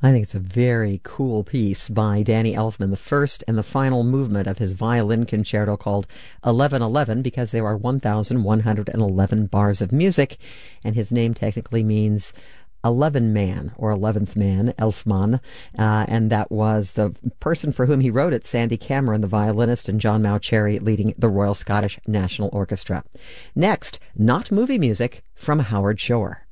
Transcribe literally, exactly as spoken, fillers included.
I think it's a very cool piece by Danny Elfman, the first and the final movement of his violin concerto called eleven eleven, because there are one thousand one hundred eleven bars of music, and his name technically means eleven man or eleventh man, Elfman, uh, and that was the person for whom he wrote it, Sandy Cameron, the violinist, and John Mauceri leading the Royal Scottish National Orchestra. Next, not movie music, from Howard Shore.